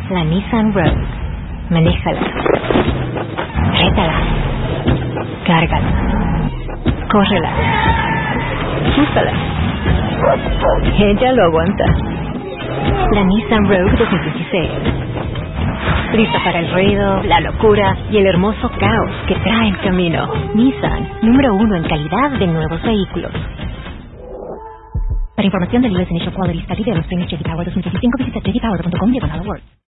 La Nissan Rogue. Manéjala. Rétala. Cárgala. Córrela. Úsala. Ella lo aguanta. La Nissan Rogue 2016. Lista para el ruido, la locura y el hermoso caos que trae el camino. Nissan, número 1 en calidad de nuevos vehículos. Para información del US Initial Quality Study de los premios J.D. Power 2015, visita jdpower.com/awards.